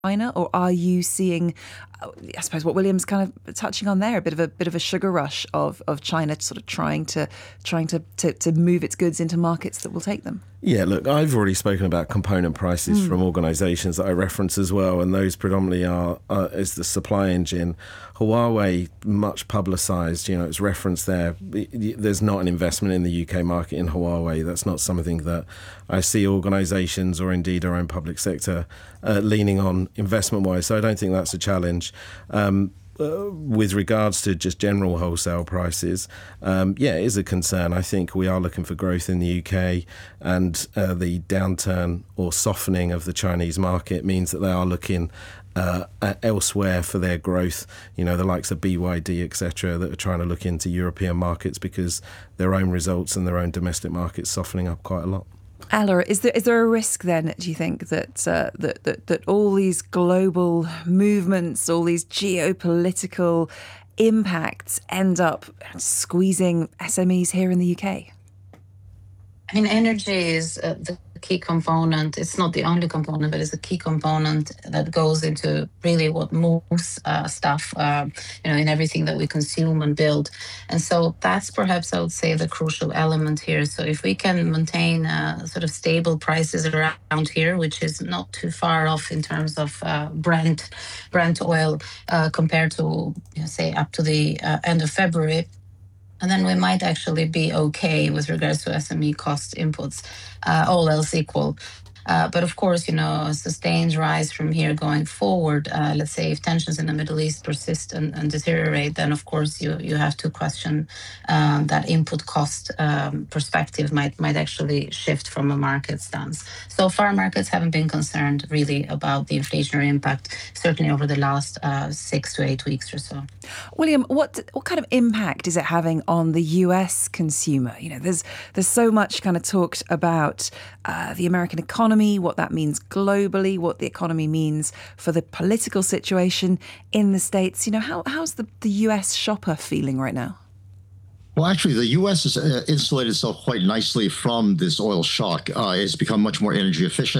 China, or are you seeing, I suppose, what William's kind of touching on there, a bit of a sugar rush of China sort of trying to move its goods into markets that will take them? Yeah, look, I've already spoken about component prices from organisations that I reference as well, and those predominantly are is the supply engine. Huawei, much publicised, it's referenced there. There's not an investment in the UK market in Huawei. That's not something that I see organisations or indeed our own public sector leaning on investment-wise. So I don't think that's a challenge. With regards to just general wholesale prices, it is a concern. I think we are looking for growth in the UK, and the downturn or softening of the Chinese market means that they are looking elsewhere for their growth, the likes of BYD, etc., that are trying to look into European markets because their own results and their own domestic markets softening up quite a lot. Ella, is there a risk then, do you think, that all these global movements, all these geopolitical impacts end up squeezing SMEs here in the UK? I mean, energy is the key component. It's not the only component, but it's a key component that goes into really what moves stuff, in everything that we consume and build. And so that's perhaps, I would say, the crucial element here. So if we can maintain sort of stable prices around here, which is not too far off in terms of Brent oil compared to, say, up to the end of February, and then we might actually be okay with regards to SME cost inputs, all else equal. But of course, a sustained rise from here going forward, let's say if tensions in the Middle East persist and deteriorate, then of course you have to question that input cost perspective might actually shift from a market stance. So far, markets haven't been concerned really about the inflationary impact, certainly over the last 6 to 8 weeks or so. William, what kind of impact is it having on the US consumer? There's so much kind of talked about the American economy, what that means globally, what the economy means for the political situation in the States. How's the US shopper feeling right now? Well, actually, the U.S. has insulated itself quite nicely from this oil shock. It's become much more energy efficient.